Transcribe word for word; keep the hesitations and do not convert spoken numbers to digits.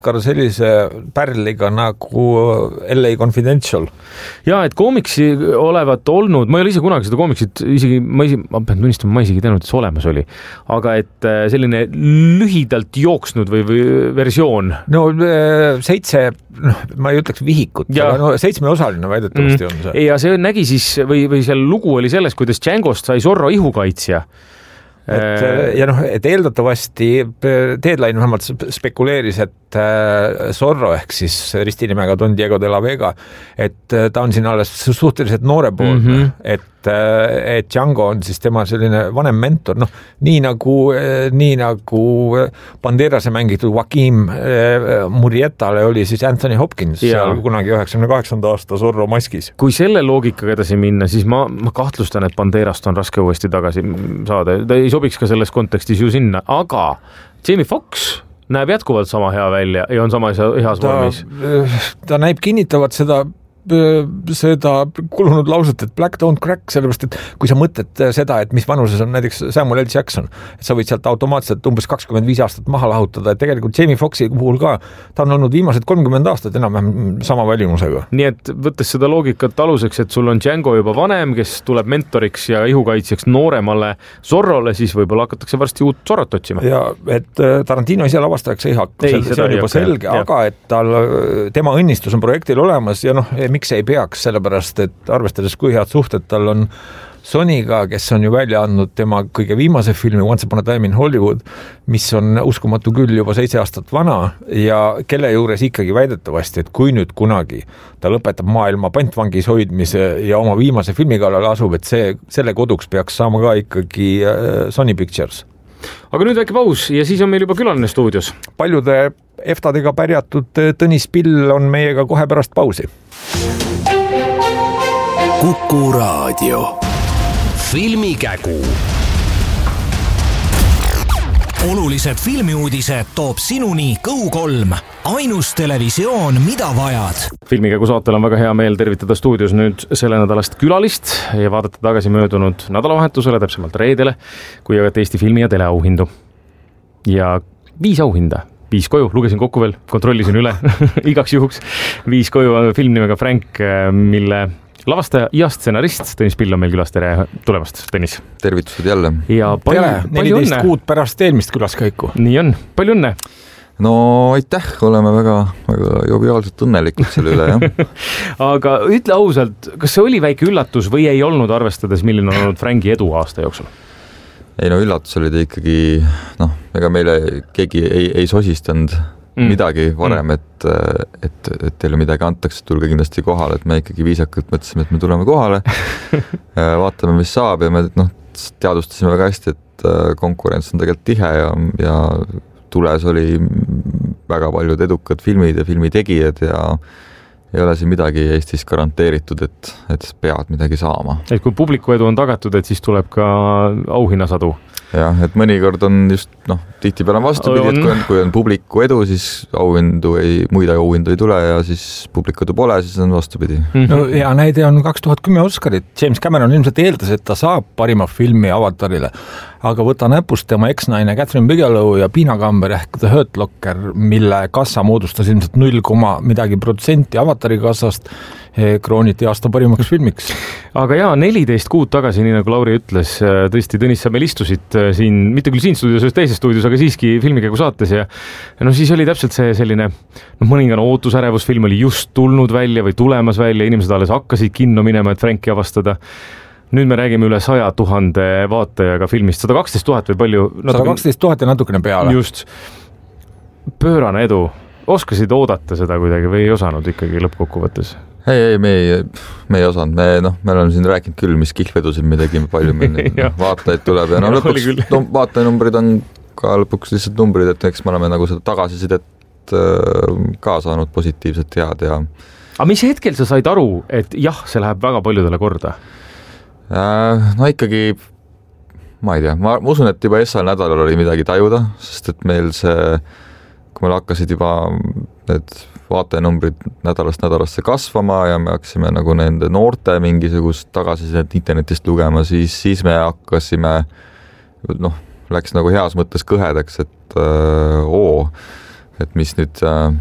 sellise pärliga nagu L A Confidential. Ja, et koomiksi olevat olnud, ma ei ole ise kunagi seda koomiksit, isegi, ma, isi, ma pean tunnistama, ma isegi teanud, et see olemas oli, aga et selline lühidalt jooksnud või, või versioon. No seitse, noh, ma ei ütleks vihikut, aga no, seitsmeosaline väidetavasti mm. on see. Ja see nägi siis, või, või seal lugu oli selles, kuidas Djangost sai Zorro ihukaitsja. Et, ja noh, et eeldatavasti Deadline vähemalt spekuleeris, et Zorro ehk siis ristinimega Don Diego de la Vega, et ta on siin alles suhteliselt noorepoolne, mm -hmm. et, et Django on siis tema selline vanem mentor, noh, nii nagu, nii nagu Banderase mängitud Joaquim Murrietale oli siis Anthony Hopkins ja. Seal kunagi üheksakümne kaheksanda aasta Zorro maskis. Kui selle loogikaga edasi minna, siis ma, ma kahtlustan, et Banderast on raske uuesti tagasi saada. Ta ei sobiks ka selles kontekstis ju sinna, aga Jamie Foxx näeb jätkuvalt sama hea välja ja on sama heas vormis. Ta näib kinnitavat seda seda kulunud lauset, et Black Don't Crack, sellepärast, et kui sa mõtled seda, et mis vanuses on näiteks Samuel L. Jackson, et sa võid sealt automaatselt umbes kakskümmend viis aastat maha lahutada, et tegelikult Jamie Foxxi puhul ka, ta on olnud viimased kolmkümmend aastat enam-vähem sama välimusega. Nii et võttes seda loogikat aluseks, et sul on Django juba vanem, kes tuleb mentoriks ja ihukaitsjaks nooremale Zorrole, siis võib-olla hakatakse varsti uut Zorrot otsima. Ja et Tarantino ise lavastajaks ei hakka, ei, see on juba selge, jah, aga et tal, tema õnnistus on projektil olemas ja noh, miks ei peaks, sellepärast, et arvestades kui head suhted tal on Sonyga, kes on ju välja andnud tema kõige viimase filmi Once Upon a Time in Hollywood, mis on uskumatu küll juba seitse aastat vana ja kelle juures ikkagi väidetavasti, et kui nüüd kunagi ta lõpetab maailma pantvangis hoidmise ja oma viimase filmi kallal asub, et see, selle koduks peaks saama ka ikkagi Sony Pictures. Aga nüüd väike paus ja siis on meil juba külaline stuudios. Paljude eftadega pärjatud Tõnis Pill on meiega kohe pärast pausi. Kuku Raadio. Filmikägu. Olulised filmiuudised toob sinuni Go kolm. Ainus televisioon, mida vajad. Filmikägu saatel on väga hea meel tervitada stuudios nüüd selle nädalast külalist ja vaadata tagasi möödunud nädalavahetusele, täpsemalt reedele, kui jagati Eesti filmi- ja teleauhindu. Ja viis auhinda. Viis koju, lugesin kokku veel, kontrollisin üle igaks juhuks. Viis koju film nimega Frank, mille lavastaja ja stsenarist Tõnis Pill on meil külas. Tere tulemast, Tõnis. Tervitused jälle. Ja palju, Tere, neliteist kuud pärast eelmist külaskäiku. Nii on, palju õnne. No aitäh, oleme väga, väga joviaalselt õnnelikud selle üle, jah. Aga ütle ausalt, kas see oli väike üllatus või ei olnud, arvestades, milline on olnud Franki edu aasta jooksul? Ei no üllatus oli ta ikkagi, noh, ega meile keegi ei, ei sosistanud mm. midagi varem, mm. et, et, et teile midagi antakse, tulge kindlasti kohale, et me ikkagi viisakalt mõtlesime, et me tuleme kohale, vaatame, mis saab ja me noh, teadustasime väga hästi, et konkurents on tegelikult tihe ja, ja tules oli väga paljud edukad filmid ja filmitegijad ja ei ole siin midagi Eestis garanteeritud, et, et pead midagi saama. Et kui publiku edu on tagatud, et siis tuleb ka auhinnasadu. Jah, et mõnikord on just, noh, tihti peale on vastupidi, et kui on, kui on publiku edu, siis auhindu ei, muid auhindu ei tule ja siis publiku edu pole, siis on vastupidi. No, ja näide on kaks tuhat kümme Oscarit. James Cameron ilmselt eeldas, et ta saab parima filmi Avatarile, aga võta näpust tema eksnaine Catherine Bigelow ja piinakamber ehk The Hurt Locker, mille kassa moodustas ilmselt null koma midagi protsenti Avatari kassast, krooniti aasta parimaks filmiks. Aga jaa, neliteist kuud tagasi, nii nagu Lauri ütles, tõesti Tõnis, sa meil istusid siin, mitte küll siin stuudios, teises stuudios, aga siiski filmikäigu saates ja no siis oli täpselt see selline, noh, mõningane ootusärevus, film oli just tulnud välja või tulemas välja, inimesed alles hakkasid kinno minema, et Franki avastada. Nüüd me räägime üle saja tuhande vaatajaga filmist, sada kaksteist tuhat või palju? sada kaksteist tuhat ja natukene peale. Just. Pöörane edu. Oskasid oodata seda kuidagi või ei osanud ikkagi lõppkokkuvõttes? Ei, ei, me ei, me ei osanud. Me, noh, me oleme siin rääkinud küll, mis kihlvedusid me tegime, palju meil no, vaatajaid tuleb ja no lõpuks no, vaatajanumbrid on ka lõpuks lihtsalt numbrid, et eks me oleme nagu seda tagasisidet ka saanud positiivset head ja... Aga mis hetkel sa said aru, et jah, see läheb väga paljudele korda? No ikkagi, ma ei tea, ma usun, et juba esal nädalal oli midagi tajuda, sest et meil see, kui meil hakkasid juba need vaatajanumbrid nädalast nädalasse kasvama ja me hakkasime nagu nende noorte mingisugust tagasisidet internetist lugema, siis, siis me hakkasime, noh, läks nagu heas mõttes kõhedaks, et öö, oo, et mis nüüd